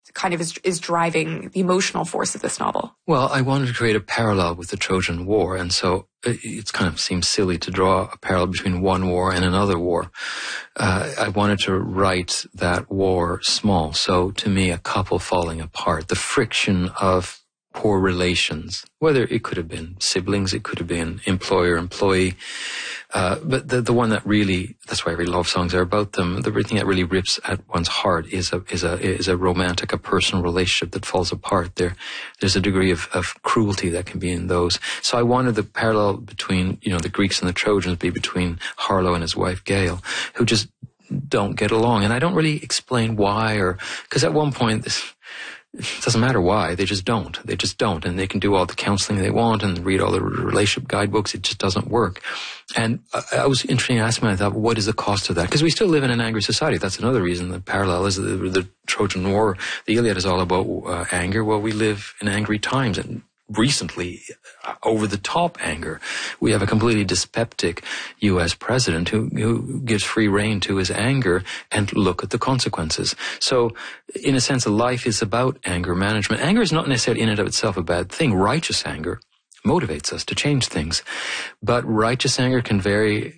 kind of is driving the emotional force of this novel? Well, I wanted to create a parallel with the Trojan War, and so it kind of seems silly to draw a parallel between one war and another war. I wanted to write that war small. So to me, a couple falling apart, the friction of poor relations, whether it could have been siblings, it could have been employer-employee, but the one that really, that's why every love songs are about them, the thing that really rips at one's heart is a romantic, a personal relationship that falls apart. There's a degree of cruelty that can be in those. So I wanted the parallel between, the Greeks and the Trojans be between Harlow and his wife Gail, who just don't get along. And I don't really explain why, because at one point it doesn't matter why, they just don't. And they can do all the counseling they want and read all the relationship guidebooks. It just doesn't work. And I was interested in asking myself, what is the cost of that? Because we still live in an angry society. That's another reason the parallel is the Trojan War. The Iliad is all about anger. Well, we live in angry times, and recently, over-the-top anger. We have a completely dyspeptic U.S. president who gives free rein to his anger, and look at the consequences. So, in a sense, life is about anger management. Anger is not necessarily in and of itself a bad thing. Righteous anger motivates us to change things. But righteous anger can vary.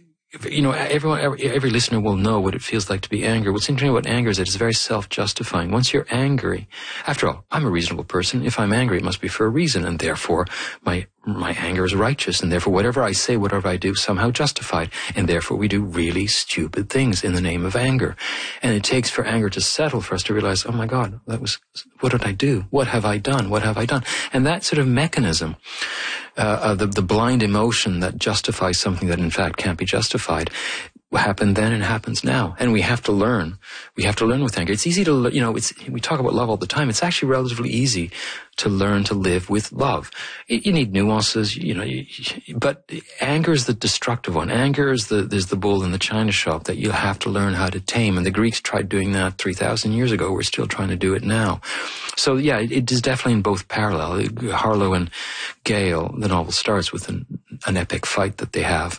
Every listener will know what it feels like to be angry. What's interesting about anger is that it's very self-justifying. Once you're angry, after all, I'm a reasonable person. If I'm angry, it must be for a reason, and therefore my anger is righteous, and therefore whatever I say, whatever I do, somehow justified, and therefore we do really stupid things in the name of anger. And it takes for anger to settle for us to realize, oh my God, what did I do? What have I done? What have I done? And that sort of mechanism, the blind emotion that justifies something that in fact can't be justified, happened then and happens now. And we have to learn. We have to learn with anger. It's easy to, we talk about love all the time. It's actually relatively easy to learn to live with love. You need nuances, but anger is the destructive one. Anger is there's the bull in the china shop that you have to learn how to tame. And the Greeks tried doing that 3,000 years ago. We're still trying to do it now. So yeah, it is definitely in both parallel. Harlow and Gail, the novel starts with an epic fight that they have.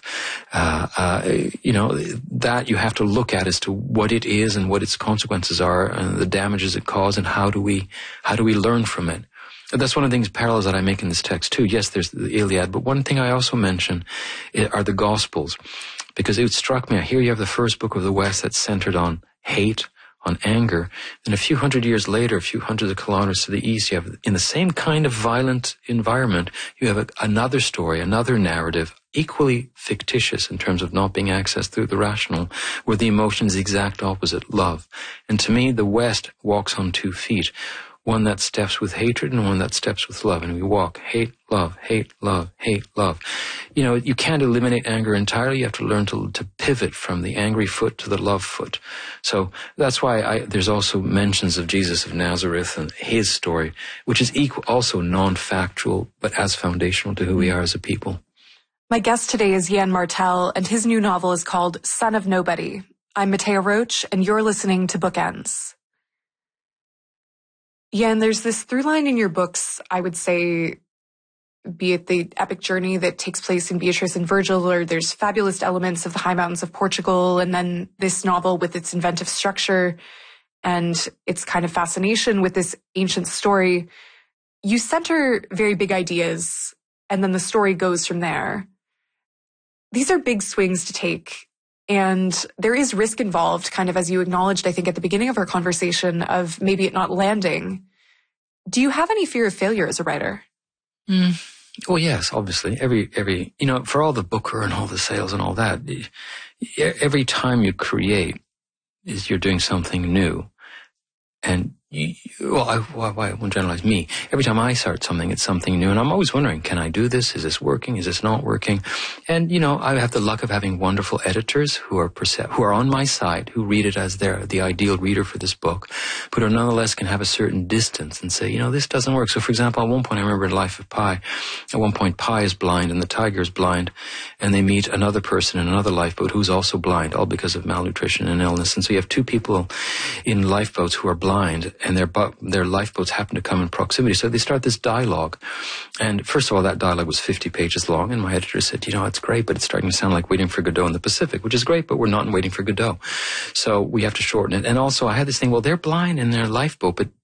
That you have to look at as to what it is and what its consequences are and the damages it causes, and how do we learn from it. And that's one of the parallels that I make in this text too. Yes, there's the Iliad, but one thing I also mention are the Gospels, because it struck me. Here you have the first book of the West that's centered on hate, on anger. And a few hundred years later, a few hundreds of kilometers to the east, you have, in the same kind of violent environment, you have another story, another narrative, equally fictitious in terms of not being accessed through the rational, where the emotion is the exact opposite, love. And to me, the West walks on 2 feet. One that steps with hatred and one that steps with love. And we walk hate, love, hate, love, hate, love. You can't eliminate anger entirely. You have to learn to pivot from the angry foot to the love foot. So that's why there's also mentions of Jesus of Nazareth and his story, which is also non-factual, but as foundational to who we are as a people. My guest today is Yann Martel, and his new novel is called Son of Nobody. I'm Matea Roach, and you're listening to Bookends. Yeah, and there's this through line in your books, I would say, be it the epic journey that takes place in Beatrice and Virgil, or there's fabulous elements of the high mountains of Portugal, and then this novel with its inventive structure and its kind of fascination with this ancient story. You center very big ideas, and then the story goes from there. These are big swings to take. And there is risk involved, kind of as you acknowledged, I think, at the beginning of our conversation, of maybe it not landing. Do you have any fear of failure as a writer? Well, yes, obviously. Every for all the Booker and all the sales and all that, every time you create, you're doing something new. And I won't generalize me. Every time I start something, it's something new. And I'm always wondering, can I do this? Is this working? Is this not working? And, I have the luck of having wonderful editors who are on my side, who read it as the ideal reader for this book, but who nonetheless can have a certain distance and say, this doesn't work. So, for example, at one point, I remember in Life of Pi, at one point, Pi is blind and the tiger is blind, and they meet another person in another lifeboat who's also blind, all because of malnutrition and illness. And so you have two people in lifeboats who are blind, and their lifeboats happen to come in proximity. So they start this dialogue. And first of all, that dialogue was 50 pages long. And my editor said, it's great, but it's starting to sound like Waiting for Godot in the Pacific, which is great, but we're not in Waiting for Godot. So we have to shorten it. And also I had this thing, well, they're blind in their lifeboat, but